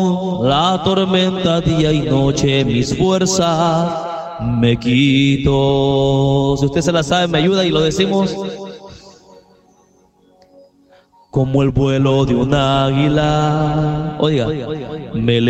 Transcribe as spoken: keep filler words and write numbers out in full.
la tormenta día y noche, mis fuerzas me quito. Si usted se la sabe, me ayuda y lo decimos. Como el vuelo de un águila. Oiga, me